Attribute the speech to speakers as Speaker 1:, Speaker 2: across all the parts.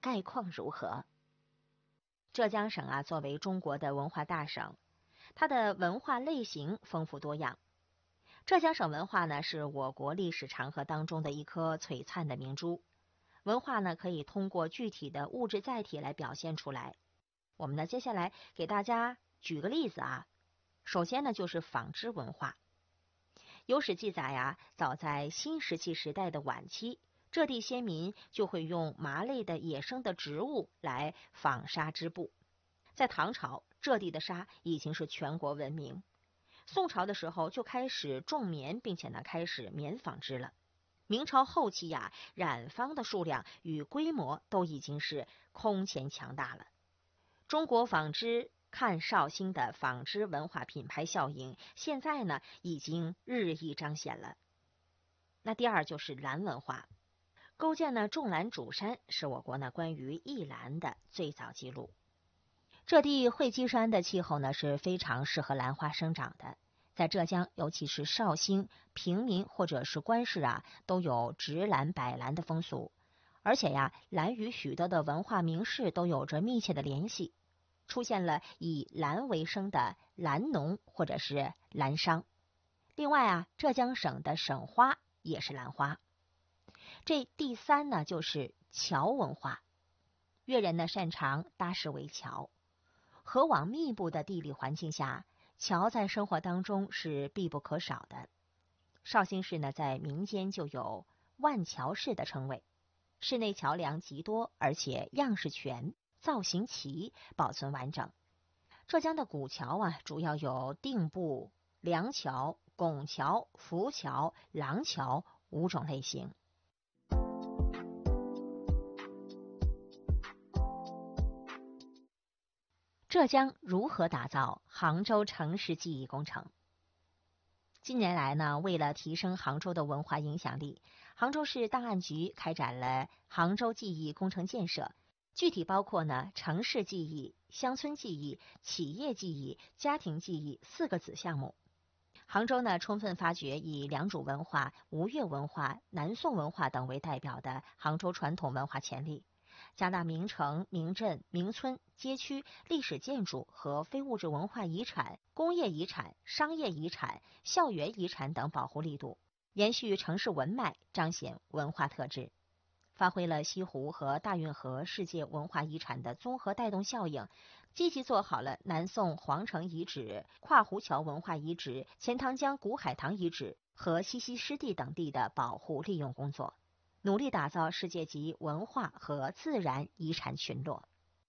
Speaker 1: 概况如何？浙江省啊，作为中国的文化大省，它的文化类型丰富多样。浙江省文化呢，是我国历史长河当中的一颗璀璨的明珠。文化呢，可以通过具体的物质载体来表现出来。我们呢，接下来给大家举个例子啊。首先呢，就是纺织文化。有史记载啊，早在新石器时代的晚期，浙地先民就会用麻类的野生的植物来纺纱织布。在唐朝，浙地的纱已经是全国闻名。宋朝的时候就开始种棉，并且呢开始棉纺织了。明朝后期呀，染坊的数量与规模都已经是空前强大了。中国纺织看绍兴的纺织文化品牌效应，现在呢已经日益彰显了。那第二就是蓝文化，构建呢种兰主山，是我国呢关于艺兰的最早记录。浙地会稽山的气候呢是非常适合兰花生长的，在浙江，尤其是绍兴，平民或者是官士啊，都有植兰摆兰的风俗。而且呀，兰与许多的文化名士都有着密切的联系，出现了以兰为生的兰农或者是兰商。另外啊，浙江省的省花也是兰花。这第三呢，就是桥文化。粤人呢擅长搭石为桥。河网密布的地理环境下，桥在生活当中是必不可少的。绍兴市呢，在民间就有万桥市的称谓，市内桥梁极多，而且样式全，造型齐，保存完整。浙江的古桥啊，主要有定步、梁桥、拱桥、浮桥、廊桥5种类型。浙江如何打造杭州城市记忆工程？近年来呢，为了提升杭州的文化影响力，杭州市档案局开展了杭州记忆工程建设，具体包括呢城市记忆、乡村记忆、企业记忆、家庭记忆4个子项目。杭州呢，充分发掘以良渚文化、吴越文化、南宋文化等为代表的杭州传统文化潜力，加大名城、名镇、名村、街区、历史建筑和非物质文化遗产、工业遗产、商业遗产、校园遗产等保护力度，延续城市文脉，彰显文化特质，发挥了西湖和大运河世界文化遗产的综合带动效应，积极做好了南宋皇城遗址、跨湖桥文化遗址、钱塘江古海棠遗址和西溪湿地等地的保护利用工作，努力打造世界级文化和自然遗产群落。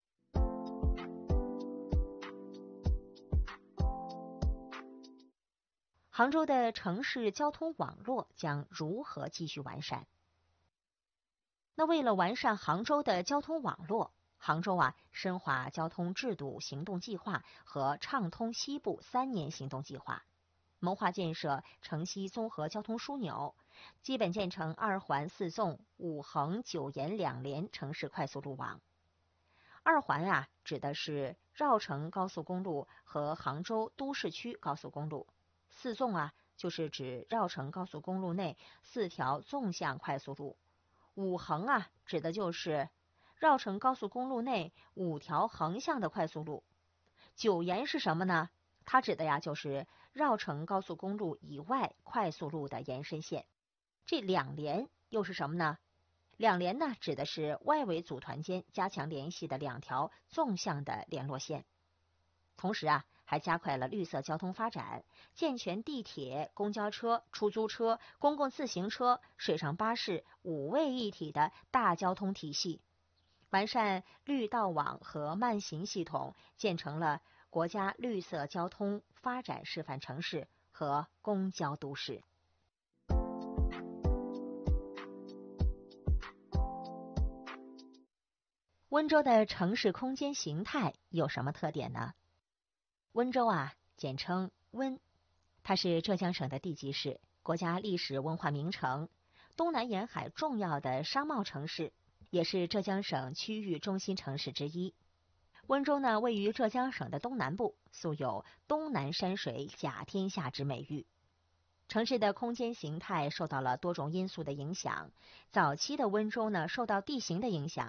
Speaker 1: 杭州的城市交通网络将如何继续完善？那为了完善杭州的交通网络，杭州啊深化交通制度行动计划和畅通西部3年行动计划，谋划建设城西综合交通枢纽，基本建成2环4纵5横9沿2连城市快速路网。2环啊指的是绕城高速公路和杭州都市区高速公路，4纵啊就是指绕城高速公路内4条纵向快速路，5横啊指的就是绕城高速公路内5条横向的快速路，9沿是什么呢？它指的呀就是绕城高速公路以外快速路的延伸线。这2连又是什么呢？2连呢指的是外围组团间加强联系的2条纵向的联络线。同时啊还加快了绿色交通发展，健全地铁、公交车、出租车、公共自行车、水上巴士5位一体的大交通体系，完善绿道网和慢行系统，建成了国家绿色交通发展示范城市和公交都市。温州的城市空间形态有什么特点呢？温州啊，简称温，它是浙江省的地级市，国家历史文化名城，东南沿海重要的商贸城市，也是浙江省区域中心城市之一。温州呢，位于浙江省的东南部，素有东南山水甲天下之美誉。城市的空间形态受到了多种因素的影响，早期的温州呢，受到地形的影响，